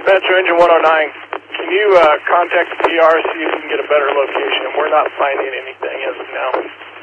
Metro Engine 109, can you contact the PR, see if you can get a better location? We're not finding anything as of now.